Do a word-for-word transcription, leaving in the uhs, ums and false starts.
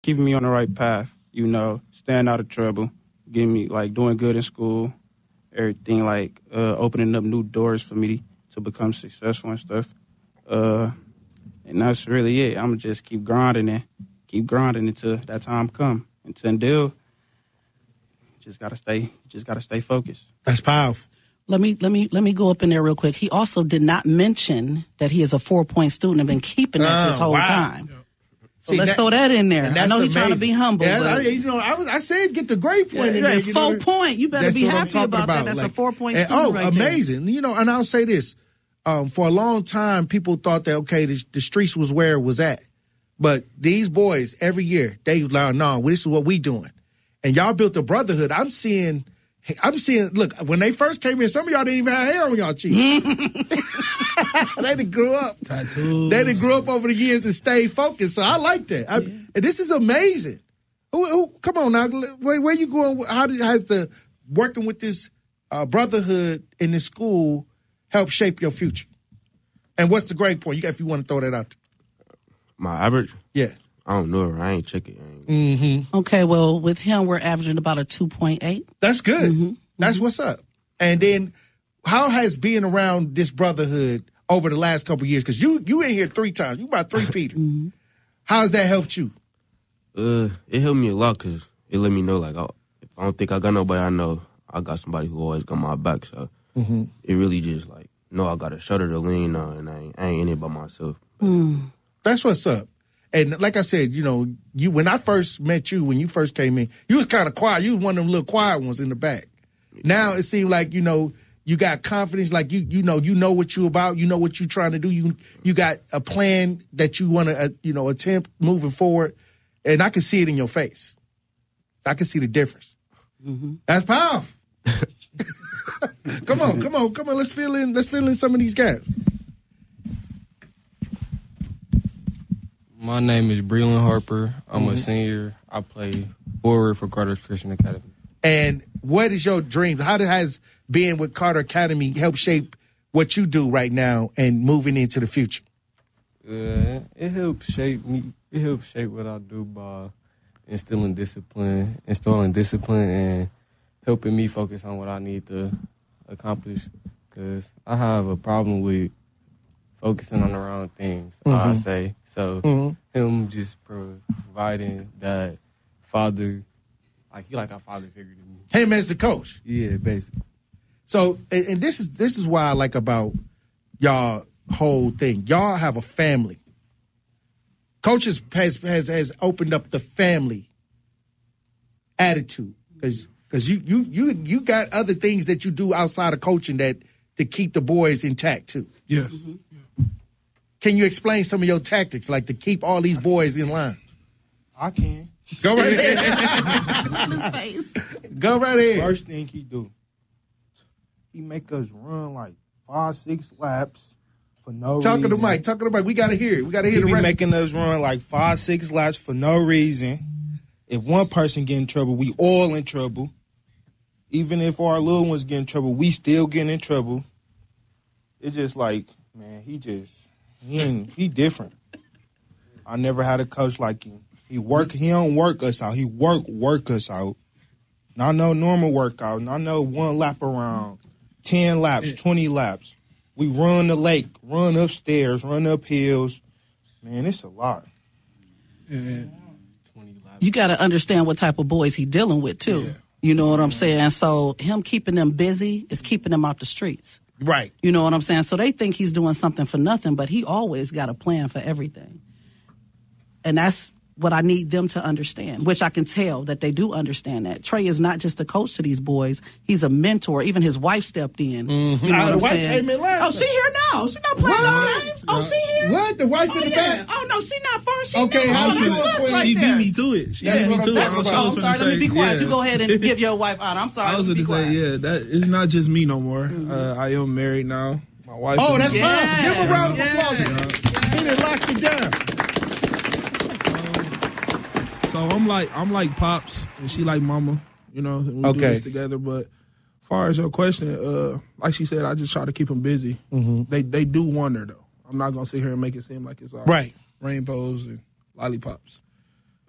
keeping me on the right path, you know, staying out of trouble, getting me, like, doing good in school, everything, like, uh, opening up new doors for me to become successful and stuff. Uh, and that's really it. I'm going to just keep grinding and keep grinding until that time come. Until just got to stay, just got to stay focused. That's powerful. Let me let me let me go up in there real quick. He also did not mention that he is a four point student and been keeping that Oh, this whole wow. time. So See, let's that- throw that in there. And I that's know he's trying to amazing. be humble. Yeah, but I, you know, I was I said get the grade point in yeah, there. You four know, point. You better that's be what I'm happy talking about, that. That's Like, a four point and, student oh, right there. amazing. You know, and I'll say this. Um, for a long time, people thought that, okay, the, the streets was where it was at. But these boys, every year, they was like, no, this is what we doing. And y'all built a brotherhood. I'm seeing, I'm seeing, look, when they first came in, some of y'all didn't even have hair on y'all cheeks. They done grew up. Tattoos. They done grew up over the years and stayed focused. So I like that. I, and this is amazing. Who, who, come on now. Where, where you going? How did, has the working with this uh, brotherhood in this school help shape your future? And what's the grade point? You got, if you want to throw that out there. My average? Yeah. I don't know. I ain't check it. Mm-hmm. Okay, well, with him, we're averaging about a two point eight. That's good. Mm-hmm. That's what's up. And then how has being around this brotherhood over the last couple of years, because you you in here three times. You about three Peter. Mm-hmm. How has that helped you? Uh, it helped me a lot because it let me know, like, I, if I don't think I got nobody, I know I got somebody who always got my back. So mm-hmm. it really just, like, no, I got a shoulder to lean on, and I ain't, I ain't in it by myself. Mm. That's what's up. And like I said, you know, you when I first met you, when you first came in, you was kind of quiet. You was one of them little quiet ones in the back. Now it seems like, you know, you got confidence, like you you know, you know what you about, you know what you're trying to do. You you got a plan that you want to, uh, you know, attempt moving forward. And I can see it in your face. I can see the difference. Mm-hmm. That's powerful. Come on, come on, come on. Let's fill in. Let's fill in some of these gaps. My name is Breland Harper. I'm mm-hmm. a senior. I play forward for Carter's Christian Academy. And what is your dream? How has being with Carter Academy helped shape what you do right now and moving into the future? Uh, it helps shape me. It helps shape what I do by instilling discipline, installing discipline, and helping me focus on what I need to accomplish. Because I have a problem with focusing on the wrong things, mm-hmm. I say. So mm-hmm. him just providing that father, like he like a father figure to me. Him as the coach. Yeah, basically. So, and, and this is this is why I like about y'all whole thing. Y'all have a family. Coaches has has has opened up the family attitude because because you you you you got other things that you do outside of coaching that to keep the boys intact too. Yes. Mm-hmm. Can you explain some of your tactics, like to keep all these boys in line? I can. Go right ahead. Go right ahead. First thing he do, he make us run like five, six laps for no Talking reason. to Mike. Talking to Mike. We gotta hear it. We gotta hear He the be rest. making us run like five, six laps for no reason. If one person get in trouble, we all in trouble. Even if our little ones get in trouble, we still get in trouble. It's just like, man, he just he ain't, he different. I never had a coach like him. He work. He don't work us out. He work work us out. Not no normal workout. Not no one lap around, ten laps, twenty laps. We run the lake, run upstairs, run up hills. Man, it's a lot. Yeah. You got to understand what type of boys he dealing with too. Yeah. You know what I'm saying? So him keeping them busy is keeping them off the streets. Right. You know what I'm saying? So they think he's doing something for nothing, but he always got a plan for everything. And that's what I need them to understand, which I can tell that they do understand that. Trey is not just a coach to these boys. He's a mentor. Even his wife stepped in. Mm-hmm. You know oh, what the I'm wife saying? came in last Oh, she here now. She not playing no games. Oh, she here? What? The wife oh, in the yeah. back? Oh, no, she not first. She okay, not. how Oh, she that's right She there. beat me to it. She That's beat me what to I'm it. talking That's, about. oh, I'm sorry. Let me be quiet. Yeah. You go ahead and give your wife out. I'm sorry. I was going to say, yeah, that it's not just me no more. Mm-hmm. Uh, I am married now. My wife. Oh, that's yes. powerful. Give a round of yes. applause. He done locked it down. So I'm like I'm like Pops and she like Mama, you know, and we okay. do this together. But as far as your question, uh, like she said, I just try to keep them busy. Mm-hmm. They they do wonder though. I'm not gonna sit here and make it seem like it's all right rainbows and lollipops.